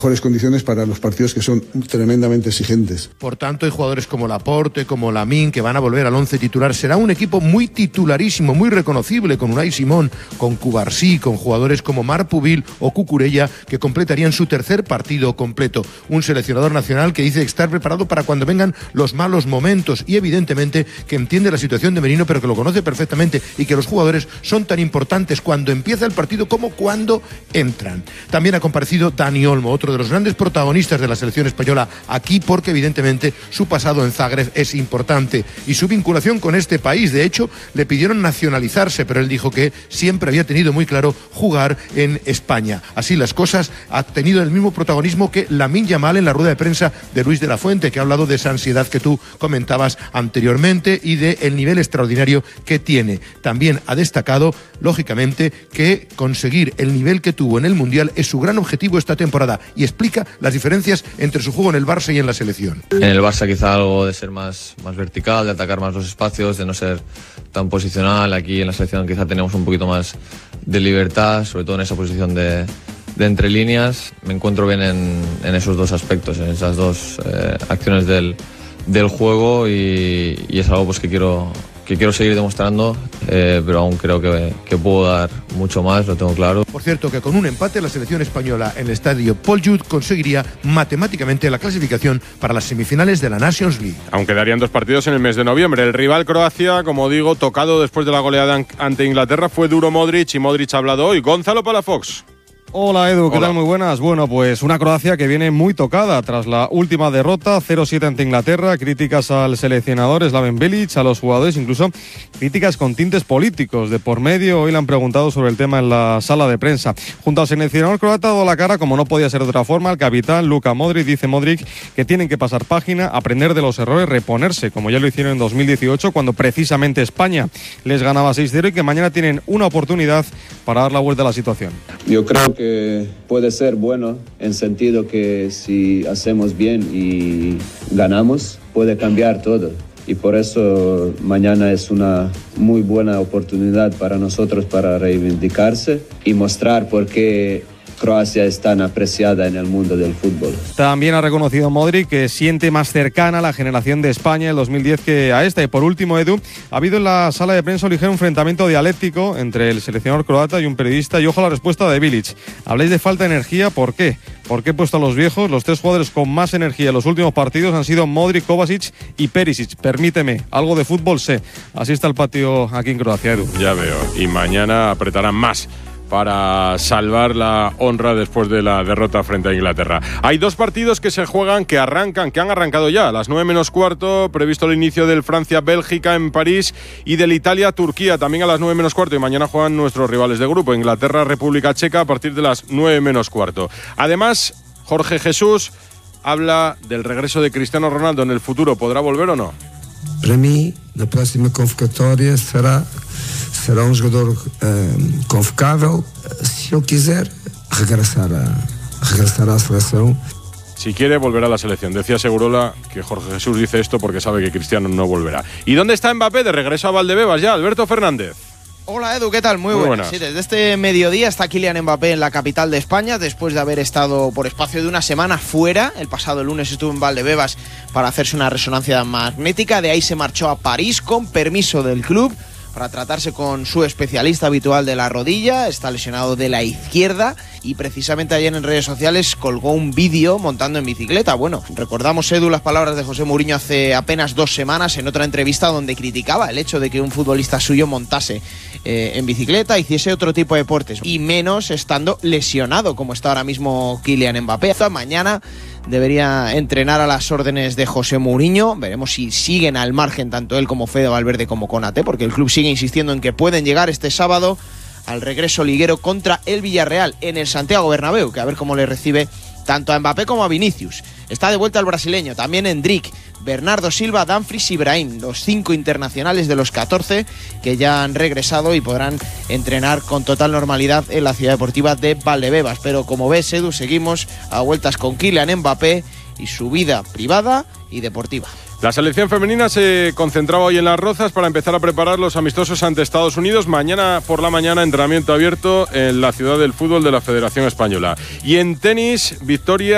mejores condiciones para los partidos que son tremendamente exigentes. Por tanto, hay jugadores como Laporte, como Lamine, que van a volver al 11 titular. Será un equipo muy titularísimo, muy reconocible, con Unai Simón, con Cubarsí, con jugadores como Marc Pubil o Cucurella, que completarían su tercer partido completo. Un seleccionador nacional que dice estar preparado para cuando vengan los malos momentos y, evidentemente, que entiende la situación de Merino, pero que lo conoce perfectamente, y que los jugadores son tan importantes cuando empieza el partido como cuando entran. También ha comparecido Dani Olmo, otro de los grandes protagonistas de la selección española aquí, porque evidentemente su pasado en Zagreb es importante y su vinculación con este país. De hecho, le pidieron nacionalizarse, pero él dijo que siempre había tenido muy claro jugar en España. Así las cosas, ha tenido el mismo protagonismo que Lamine Yamal en la rueda de prensa de Luis de la Fuente, que ha hablado de esa ansiedad que tú comentabas anteriormente y del nivel extraordinario que tiene. También ha destacado, lógicamente, que conseguir el nivel que tuvo en el Mundial es su gran objetivo esta temporada, y explica las diferencias entre su juego en el Barça y en la selección. En el Barça quizá algo de ser más vertical, de atacar más los espacios, de no ser tan posicional. Aquí en la selección quizá tenemos un poquito más de libertad, sobre todo en esa posición de entre líneas. Me encuentro bien en esos dos aspectos, en esas dos acciones del juego, y es algo pues que quiero seguir demostrando, pero aún creo que puedo dar mucho más, lo tengo claro. Por cierto, que con un empate la selección española en el estadio Paul Jut conseguiría matemáticamente la clasificación para las semifinales de la Nations League. Aunque darían 2 partidos en el mes de noviembre. El rival Croacia, como digo, tocado después de la goleada ante Inglaterra, fue duro Modric, y Modric ha hablado hoy. Gonzalo Palafox. Hola Edu, ¿qué Hola. tal? Muy buenas. Bueno, pues una Croacia que viene muy tocada tras la última derrota, 0-7 ante Inglaterra. Críticas al seleccionador Slaven Bilic, a los jugadores, incluso críticas con tintes políticos de por medio. Hoy le han preguntado sobre el tema en la sala de prensa. Junto al seleccionador croata ha dado la cara, como no podía ser de otra forma, el capitán Luka Modric. Dice Modric que tienen que pasar página, aprender de los errores, reponerse, como ya lo hicieron en 2018, cuando precisamente España les ganaba 6-0, y que mañana tienen una oportunidad para dar la vuelta a la situación. Yo creo que puede ser bueno en sentido que si hacemos bien y ganamos, puede cambiar todo. Y por eso mañana es una muy buena oportunidad para nosotros para reivindicarse y mostrar por qué Croacia es tan apreciada en el mundo del fútbol. También ha reconocido Modric que siente más cercana a la generación de España del 2010 que a esta. Y por último, Edu, ha habido en la sala de prensa un ligero enfrentamiento dialéctico entre el seleccionador croata y un periodista. Y ojo a la respuesta de Bilic. Habláis de falta de energía, ¿por qué? ¿Por qué he puesto a los viejos? Los 3 jugadores con más energía en los últimos partidos han sido Modric, Kovacic y Perisic. Permíteme, algo de fútbol sé. Así está el patio aquí en Croacia, Edu. Ya veo. Y mañana apretarán más para salvar la honra después de la derrota frente a Inglaterra. Hay 2 partidos que se juegan, que han arrancado ya. A las 9:15, previsto el inicio del Francia-Bélgica en París, y del Italia-Turquía también a las 9:15. Y mañana juegan nuestros rivales de grupo, Inglaterra-República Checa, a partir de las 9:15. Además, Jorge Jesús habla del regreso de Cristiano Ronaldo en el futuro. ¿Podrá volver o no? Para mim, na próxima convocatória será um jogador convocável, se ele quiser regressar à seleção. Si quiere, volverá a la selección. Decía Segurola que Jorge Jesús dice esto porque sabe que Cristiano no volverá. ¿Y dónde está Mbappé? De regreso a Valdebebas ya, Alberto Fernández. Hola Edu, ¿qué tal? Muy buenas. Sí, desde este mediodía está Kylian Mbappé en la capital de España, después de haber estado por espacio de una semana fuera. El pasado lunes estuvo en Valdebebas para hacerse una resonancia magnética. De ahí se marchó a París con permiso del club para tratarse con su especialista habitual de la rodilla. Está lesionado de la izquierda y precisamente ayer en redes sociales colgó un vídeo montando en bicicleta. Bueno, recordamos, Edu, las palabras de José Mourinho hace apenas 2 semanas en otra entrevista donde criticaba el hecho de que un futbolista suyo montase en bicicleta, hiciese otro tipo de deportes, y menos estando lesionado como está ahora mismo Kylian Mbappé. Mañana debería entrenar a las órdenes de José Mourinho. Veremos si siguen al margen tanto él como Fede Valverde como Konaté, porque el club sigue insistiendo en que pueden llegar este sábado al regreso liguero contra el Villarreal en el Santiago Bernabéu, que a ver cómo le recibe tanto a Mbappé como a Vinicius. Está de vuelta el brasileño, también Endrick, Bernardo Silva, Dumfries y Brahim, los 5 internacionales de los 14 que ya han regresado y podrán entrenar con total normalidad en la ciudad deportiva de Valdebebas. Pero como ves, Edu, seguimos a vueltas con Kylian Mbappé y su vida privada y deportiva. La selección femenina se concentraba hoy en Las Rozas para empezar a preparar los amistosos ante Estados Unidos. Mañana por la mañana, entrenamiento abierto en la ciudad del fútbol de la Federación Española. Y en tenis, victoria